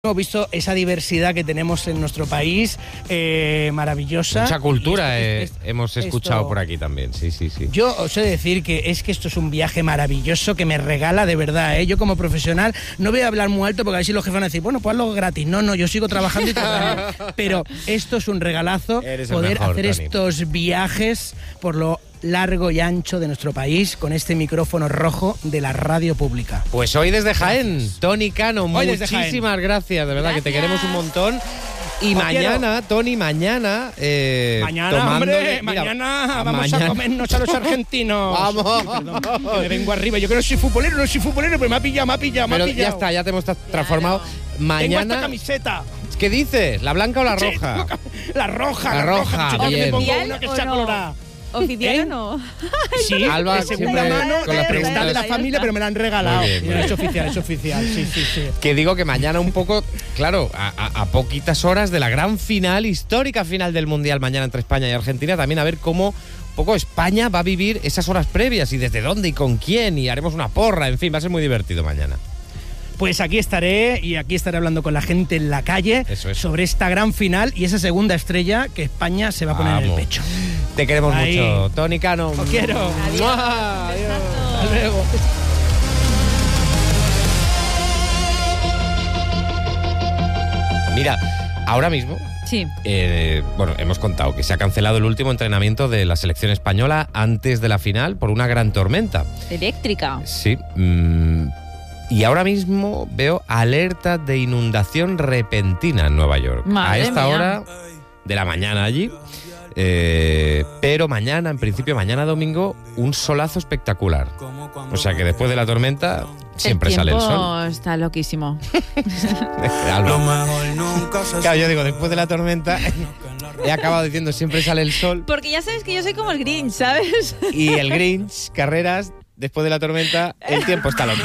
Hemos visto esa diversidad que tenemos en nuestro país, maravillosa. Mucha cultura hemos esto, escuchado por aquí también, sí. Yo os he de decir que esto es un viaje maravilloso que me regala de verdad, ¿eh? Yo como profesional no voy a hablar muy alto porque a ver si los jefes van a decir, bueno, pues hazlo gratis. No, yo sigo trabajando y trabajando. Pero esto es un regalazo, poder hacer Tony. estos viajes por lo largo y ancho de nuestro país con este micrófono rojo de la radio pública. Pues hoy desde Jaén, Tony Cano, Hoy desde muchísimas Jaén. gracias, de verdad que te queremos un montón. Y mañana, Tony, Mañana, tomándole, mañana vamos a comernos a los argentinos. ¡Vamos! Perdón, que me vengo arriba. Yo que no soy futbolero, pero me ha pillado. Pero ya está, ya te hemos transformado. Tengo Mañana, esta camiseta. ¿qué dices? ¿La blanca o la roja? La roja. La roja, Chico, que me bien. pongo una que sea colorada. ¿Oficial o no? Sí, Alba, de segunda siempre mano, con las prestada de preguntas. la familia, pero me la han regalado. Muy bien, muy bien. Es oficial, sí. Que digo que mañana un poco, claro, a poquitas horas de la gran final, histórica final del Mundial mañana entre España y Argentina, también a ver cómo un poco España va a vivir esas horas previas y desde dónde y con quién, y haremos una porra, en fin, va a ser muy divertido mañana. Pues aquí estaré hablando con la gente en la calle sobre esta gran final y esa segunda estrella que España se va a poner en el pecho. Te queremos Ahí. mucho, Tony Cano. Os quiero. Adiós. Adiós. Hasta luego. Mira, ahora mismo, Sí. hemos contado que se ha cancelado el último entrenamiento de la selección española antes de la final por una gran tormenta. Eléctrica. Sí. Y ahora mismo veo alerta de inundación repentina en Nueva York. Madre a esta mía. hora de la mañana allí. Pero mañana, en principio, mañana domingo, un solazo espectacular. O sea que después de la tormenta siempre sale el sol. Está loquísimo. Alba. Claro, yo digo, después de la tormenta he acabado diciendo siempre sale el sol. Porque ya sabes que yo soy como el Grinch, ¿sabes? Y el Grinch, Carreras, después de la tormenta, el tiempo está loco.